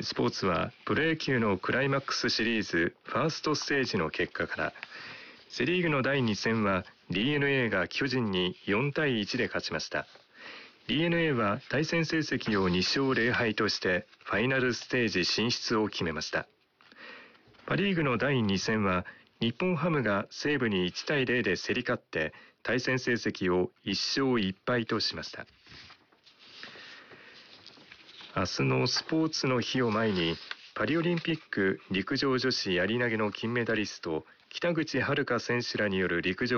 スポーツはプロ野球のクライマックスシリーズファーストステージの結果から、セリーグの第2戦は DNA が巨人に4対1で勝ちました。 DNA は対戦成績を2勝0敗としてファイナルステージ進出を決めました。パリーグの第2戦は日本ハムが西武に1対0で競り勝って対戦成績を1勝1敗としました。明日のスポーツの日を前に、パリオリンピック陸上女子やり投げの金メダリスト北口榛花選手らによる陸上